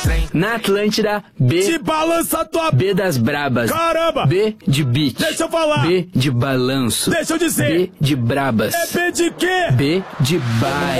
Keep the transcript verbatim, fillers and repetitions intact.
Na Atlântida, B. Se balança tua... B das brabas. Caramba! B de beat. Deixa eu falar. B de balanço. Deixa eu dizer. B de brabas. É B de quê? B de baile.